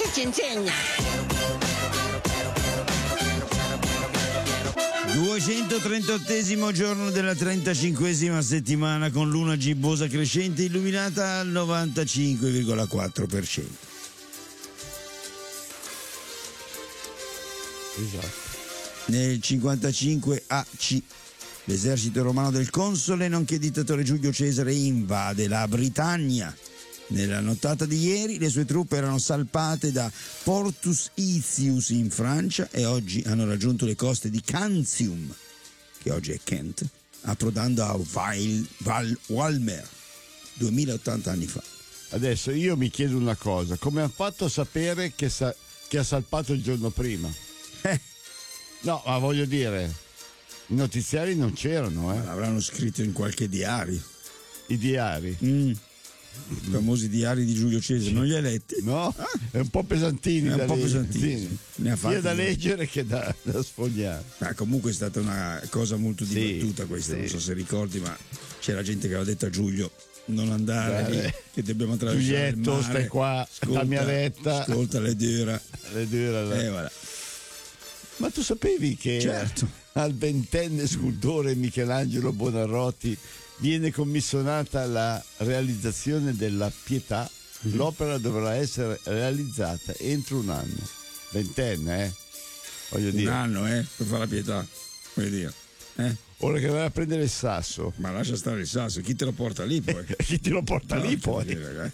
ci insegna? 238esimo giorno della 35esima settimana, con luna gibbosa crescente illuminata al 95,4%. Esatto. Nel 55 AC l'esercito romano del console nonché dittatore Giulio Cesare invade la Britannia. Nella nottata di ieri le sue truppe erano salpate da Portus Icius in Francia e oggi hanno raggiunto le coste di Cantium, che oggi è Kent, approdando a Walmer 2080 anni fa. Adesso io mi chiedo una cosa: come hanno fatto a sapere che ha salpato il giorno prima? No, ma voglio dire, i notiziari non c'erano, L'avranno scritto in qualche diario. I diari. I famosi diari di Giulio Cesare, non li hai letti? No, è un po' pesantini. È un po' leggere. pesantini. Sì. Ne ha fatti Sia da leggere che da sfogliare. Ma comunque è stata una cosa molto dibattuta questa, sì. non so se ricordi, ma c'era gente che aveva detto a Giulio non andare lì, che dobbiamo attraversare Giulietto, il mare. stai qua, la mia retta. Ascolta le dura. Voilà. Ma tu sapevi che Certo. al 20enne scultore Michelangelo Buonarroti viene commissionata la realizzazione della Pietà? L'opera dovrà essere realizzata entro un anno. 20enne, voglio dire. Un anno, per fare la Pietà, voglio dire. Ora che vai a prendere il sasso. Ma lascia stare il sasso, chi te lo porta lì poi? Chi te lo porta lì poi?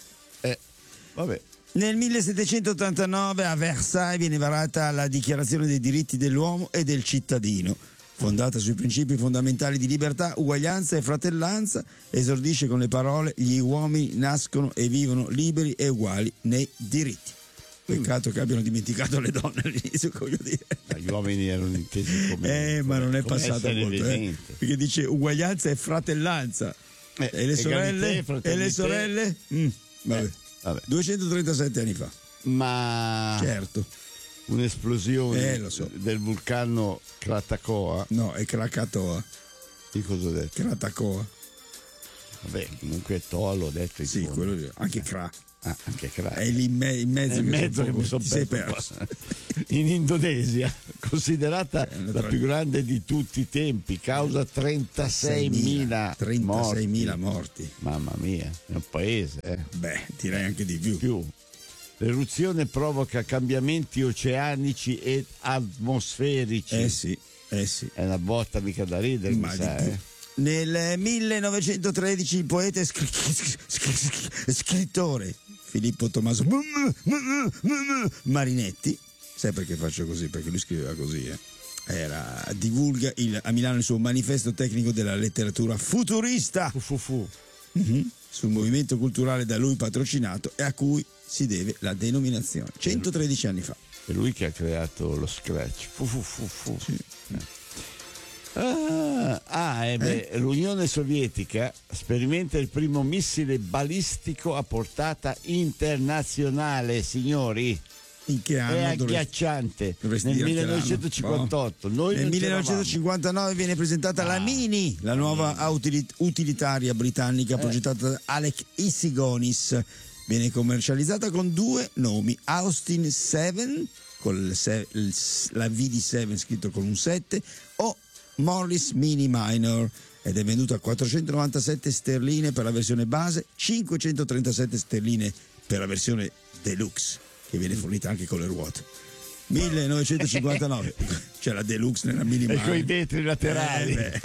Vabbè. Nel 1789 a Versailles viene varata la Dichiarazione dei diritti dell'uomo e del cittadino, fondata sui principi fondamentali di libertà, uguaglianza e fratellanza. Esordisce con le parole: gli uomini nascono e vivono liberi e uguali nei diritti. Peccato che abbiano dimenticato le donne all'inizio, voglio dire. Gli uomini erano intesi come ma non è passata molto, perché dice uguaglianza e fratellanza. E le sorelle? E le sorelle? Vabbè. 237 anni fa. Ma certo, un'esplosione lo so. del vulcano Krakatoa. No, è Krakatoa. Di cosa ho detto? Krakatoa. Vabbè, comunque Toa l'ho detto. Sì, quello lì. Anche Kra. Anche Kra. È lì in mezzo, che mi sono sei perso. In Indonesia, considerata la più grande di tutti i tempi, causa 36.000 morti. Mamma mia, è un paese. Beh, direi anche di più. L'eruzione provoca cambiamenti oceanici ed atmosferici. Sì. È una botta mica da ridere, mi sa, Nel 1913 il poeta e scrittore Filippo Tommaso Marinetti, sai perché faccio così? Perché lui scriveva così, divulga a Milano il suo manifesto tecnico della letteratura futurista sul movimento culturale da lui patrocinato e a cui si deve la denominazione 113 anni fa. È lui che ha creato lo Scratch. Sì. L'Unione Sovietica sperimenta il primo missile balistico a portata internazionale, signori. In che anno? È agghiacciante. Nel 1958. Nel 1959 viene presentata la Mini, la nuova utilitaria britannica progettata da Alec Isigonis. Viene commercializzata con due nomi: Austin 7 con la V di 7 scritto con un 7 o Morris Mini Minor, ed è venduto a 497 sterline per la versione base, 537 sterline per la versione deluxe, che viene fornita anche con le ruote. 1959 c'è la deluxe nella Mini Minor e con i vetri laterali. È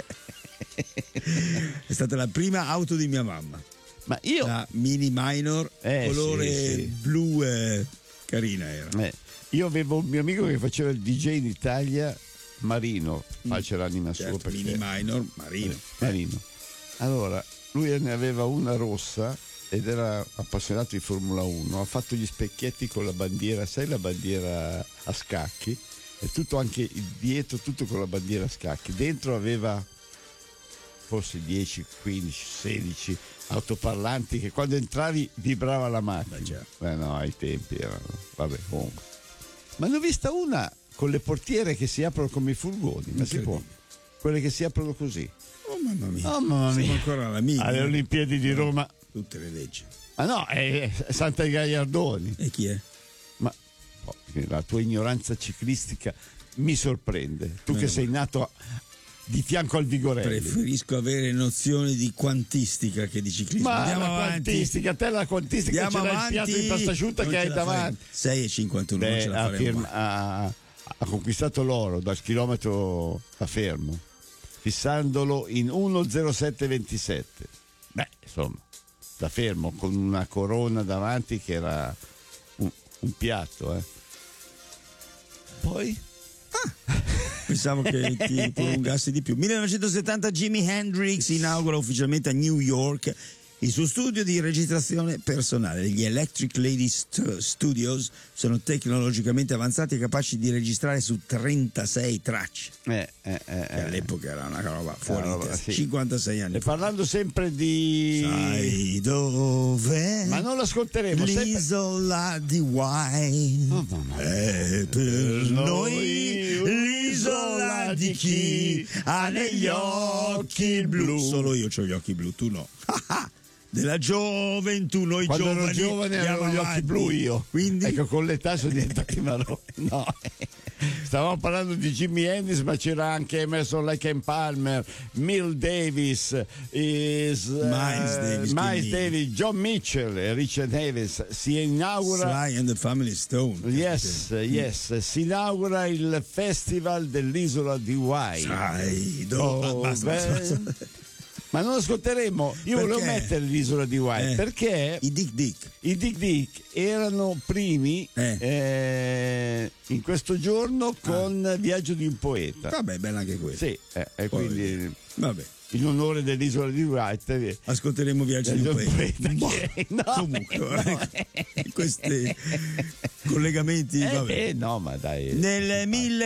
stata la prima auto di mia mamma, ma io la Mini Minor colore blu, carina era. Io avevo un mio amico che faceva il DJ in Italia, Marino, pace l'anima sua, perché Mini Minor Marino. Allora, lui ne aveva una rossa ed era appassionato di Formula 1, ha fatto gli specchietti con la bandiera, sai, la bandiera a scacchi, e tutto anche il dietro, tutto con la bandiera a scacchi. Dentro aveva forse 10, 15, 16 autoparlanti che quando entravi vibrava la macchina. No, ai tempi erano, vabbè, comunque. Ma ne ho vista una con le portiere che si aprono come i furgoni, ma si può? Quelle che si aprono così. Oh mamma mia. Siamo ancora alla Mini. Alle Olimpiadi di Roma. Tutte le leggi. Ah no, è Santa Gaiardoni. E chi è? Ma La tua ignoranza ciclistica mi sorprende. Tu che sei nato di fianco al Vigorelli. Preferisco avere nozioni di quantistica che di ciclismo. Ma Andiamo la avanti. quantistica, te la quantistica Andiamo c'era avanti. il piatto di pasta asciutta che hai davanti. 6,51, non ce la faremo. Ha conquistato l'oro dal chilometro a fermo, fissandolo in 1:07,27. Beh, insomma, da fermo con una corona davanti che era un piatto, Poi Pensavo che ti prolungassi di più. 1970 Jimi Hendrix inaugura ufficialmente a New York il suo studio di registrazione personale. Gli Electric Lady Studios sono tecnologicamente avanzati e capaci di registrare su 36 tracce. Che all'epoca era una roba fuori di testa. Sì. 56 anni E fa. parlando sempre di... Sai dov'è? Ma non l'ascolteremo L'isola di Wine è per noi l'isola di chi ha negli occhi blu. Solo io ho gli occhi blu, tu no. Della gioventù, noi Quando giovani ero giovane avevo gli occhi blu io. Quindi ecco, con l'età sono diventati marroni. No. Stavamo parlando di Jimi Hendrix, ma c'era anche Emerson Lake and Palmer, Miles Davis, Miles Davis, John Mitchell e Richard Davis. Si inaugura Sly and the Family Stone. Yes, si inaugura il Festival dell'isola di Wine. Sai basta. Ma non ascolteremo. Io volevo mettere l'isola di Wine perché i Dick Dick erano primi in questo giorno con Viaggio di un poeta. Vabbè, bella anche questa. Sì, quindi vabbè. In onore dell'isola di Wright ascolteremo Viaggio di un poeta. No. Comunque questi collegamenti no, ma dai. Nel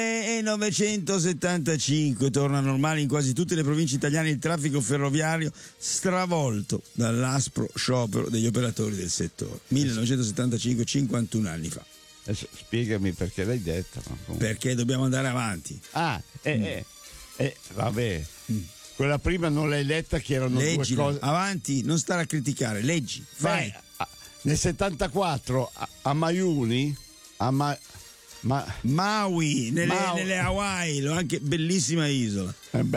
1975 torna normale in quasi tutte le province italiane il traffico ferroviario, stravolto dall'aspro sciopero degli operatori del settore. 1975, 51 anni fa. Adesso spiegami perché l'hai detto. Perché dobbiamo andare avanti. Vabbè. Quella prima non l'hai letta, che erano Leggila, due cose. Avanti, non stare a criticare, leggi, fai. Nel 74 a Maui, Maui, nelle Hawaii, anche bellissima isola.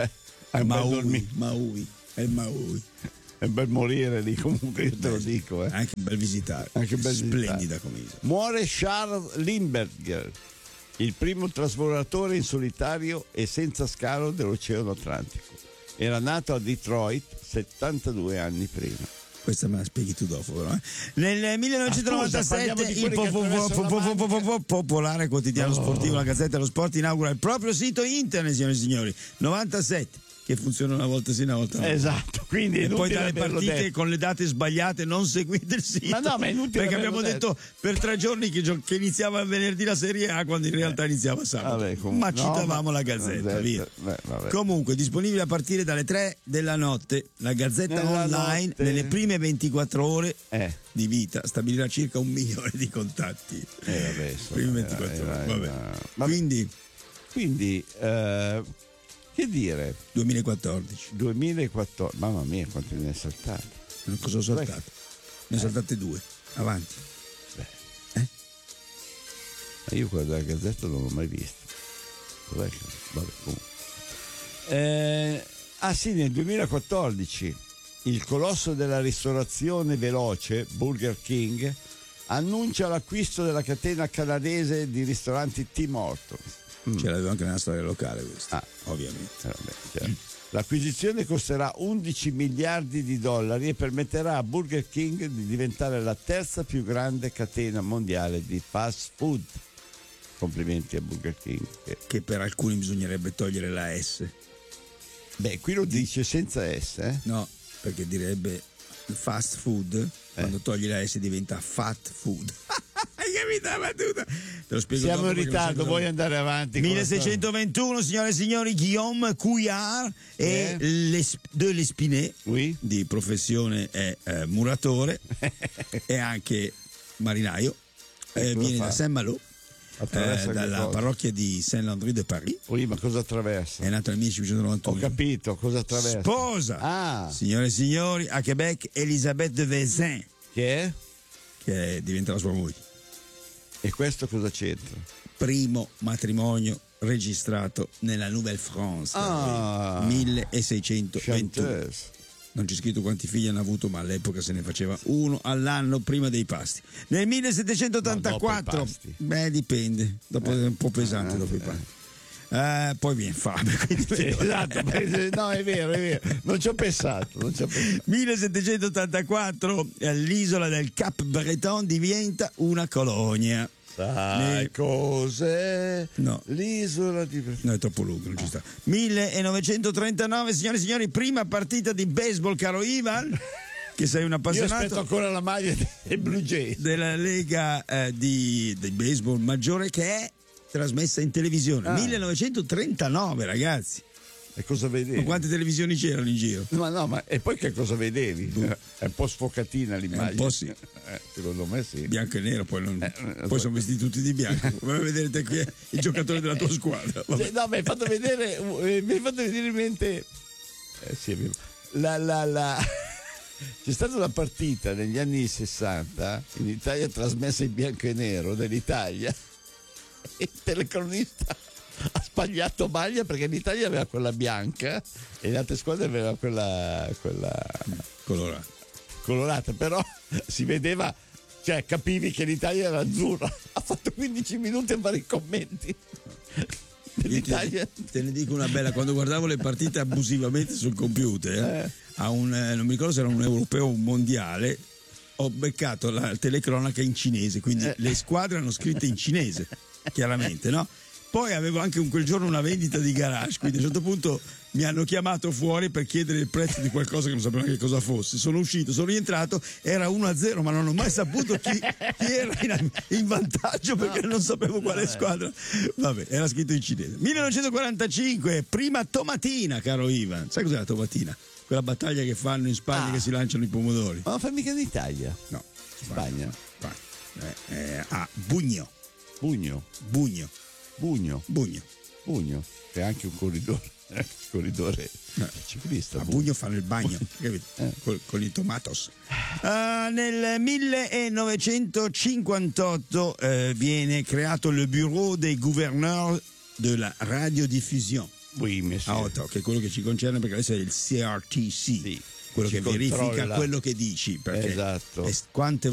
Maui. È bel morire lì, comunque, io te lo dico. Anche bel visitare. Splendida come isola. Muore Charles Lindbergh, il primo trasbordatore in solitario e senza scalo dell'Oceano Atlantico. Era nato a Detroit 72 anni prima. Questa me la spieghi tu dopo, però. Nel 1997 il popolare quotidiano sportivo La Gazzetta dello Sport inaugura il proprio sito internet, signore e signori. 97. Che funziona una volta sì, una volta no. Esatto, quindi e poi dalle partite con le date sbagliate non seguite il sito. Ma no, ma è inutile, perché abbiamo detto per 3 giorni che iniziava venerdì la Serie A, quando in realtà iniziava sabato. Ma citavamo la Gazzetta, via. Comunque disponibile a partire dalle 3 della notte. La Gazzetta online nelle prime 24 ore di vita stabilirà circa 1 milione di contatti. Prime 24 ore. Quindi che dire? 2014. Mamma mia, quanti ne hai saltati? Cosa ho saltato? Ne ho saltate 2. Avanti. Io quello della Gazzetta non l'ho mai visto. Vabbè, comunque. Sì, nel 2014 il colosso della ristorazione veloce Burger King annuncia l'acquisto della catena canadese di ristoranti Tim Hortons. Ce l'aveva anche nella storia locale questa, ovviamente. L'acquisizione costerà 11 miliardi di dollari e permetterà a Burger King di diventare la terza più grande catena mondiale di fast food. Complimenti a Burger King. Che per alcuni bisognerebbe togliere la S. Qui lo dice senza S, No, perché direbbe fast food, quando togli la S diventa fat food. Hai capito la battuta? Te lo spiego. Siamo in ritardo, vuoi andare avanti? 1621, signore e signori, Guillaume Couillard e de L'Espinay, di professione è muratore e anche marinaio, viene da Saint-Malo, dalla parrocchia di Saint-Landry de Paris. Ma cosa attraversa? È nato nel 1591. Ho capito, cosa attraversa? Sposa, signore e signori, a Quebec, Elisabeth de Vezin, che diventa la sua moglie. E questo cosa c'entra? Primo matrimonio registrato nella Nouvelle France, 1621. Chanteuse. Non c'è scritto quanti figli hanno avuto, ma all'epoca se ne faceva uno all'anno prima dei pasti. Nel 1784, no, dopo i beh, dipende, dopo è un po' pesante dopo i pasti. Poi viene fame, quindi Esatto, no, è vero, non ci ho pensato. 1784, l'isola del Cap Breton diventa una colonia. Sai cos'è? No. L'isola di... No, è troppo lungo, non ci sta. 1939, signore e signori, prima partita di baseball, caro Ivan, che sei un Io appassionato. aspetto ancora la maglia dei Blue Jays. Della Lega di baseball maggiore, che è trasmessa in televisione. 1939, ragazzi. E cosa vedevi? Ma quante televisioni c'erano in giro? Ma e poi che cosa vedevi? È un po' sfocatina l'immagine. Un po' sì. Secondo me sì. Bianco e nero, poi sono vestiti tutti di bianco. Vai a vedere te qui il giocatore della tua squadra. Vabbè. No, mi hai fatto vedere in mente. Sì, c'è stata una partita negli anni 60 in Italia trasmessa in bianco e nero dell'Italia. Il telecronista ha sbagliato maglia perché l'Italia aveva quella bianca e le altre squadre avevano quella colorata, però si vedeva, cioè capivi che l'Italia era azzurra. Ha fatto 15 minuti a fare i commenti dell'Italia. Te ne dico una bella: quando guardavo le partite abusivamente sul computer non mi ricordo se era un europeo o un mondiale, ho beccato la telecronaca in cinese, quindi le squadre hanno scritte in cinese, chiaramente, no? Poi avevo anche quel giorno una vendita di garage, quindi a un certo punto mi hanno chiamato fuori per chiedere il prezzo di qualcosa che non sapevo neanche cosa fosse. Sono uscito, sono rientrato, era 1-0, ma non ho mai saputo chi era in vantaggio perché non sapevo quale squadra. Vabbè, era scritto in cinese. 1945, prima tomatina, caro Ivan. Sai cos'è la tomatina? Quella battaglia che fanno in Spagna che si lanciano i pomodori. Ma non fa mica in Italia? No, Spagna. Bugno. Che è anche un corridore ciclista. A Bugno fanno il bagno, capito? Con i tomatos. Nel 1958 viene creato le Bureau des Gouverneurs de la Radiodiffusion. Oui, monsieur. Che è quello che ci concerne, perché adesso è il CRTC, Sì, quello che verifica controlla quello che dici, perché esatto. quante